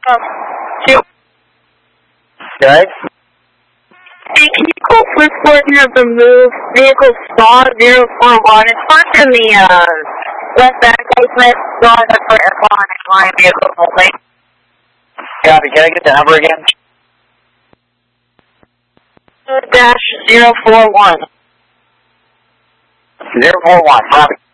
Good. Hey, can you go first portion of the move vehicle spa 041? It's parked in the left back basement, going up for aircon and flying vehicle only. Copy. Can I get the number again? Dash 041. 041. Copy.